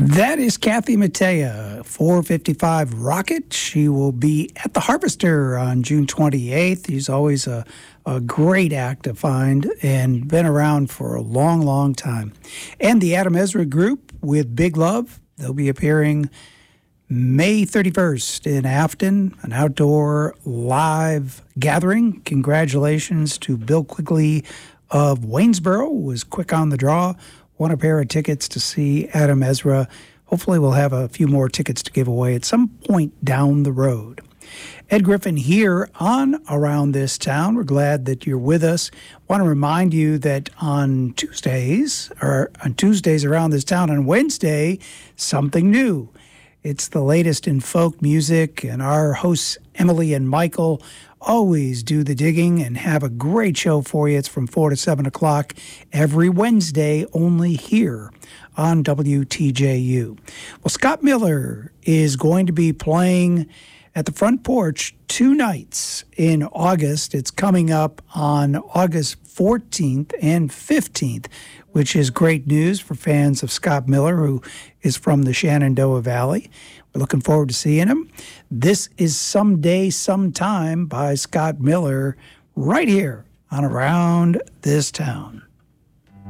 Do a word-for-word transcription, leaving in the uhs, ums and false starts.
That is Kathy Mattea, four fifty-five Rocket. She will be at the Harvester on June twenty-eighth. She's always a, a great act to find and been around for a long, long time. And the Adam Ezra Group with Big Love, they'll be appearing May thirty-first in Afton, an outdoor live gathering. Congratulations to Bill Quigley of Waynesboro, who was quick on the draw. Won a pair of tickets to see Adam Ezra. Hopefully we'll have a few more tickets to give away at some point down the road. Ed Griffin here on Around This Town. We're glad that you're with us. Want to remind you that on Tuesdays, or on Tuesdays Around This Town, on Wednesday, something new. It's the latest in folk music, and our hosts, Emily and Michael, always do the digging and have a great show for you. It's from four to seven o'clock every Wednesday, only here on W T J U. Well, Scott Miller is going to be playing at the Front Porch two nights in August. It's coming up on August fourteenth and fifteenth, which is great news for fans of Scott Miller, who is from the Shenandoah Valley. We're looking forward to seeing him. This is Someday, Sometime by Scott Miller right here on Around This Town.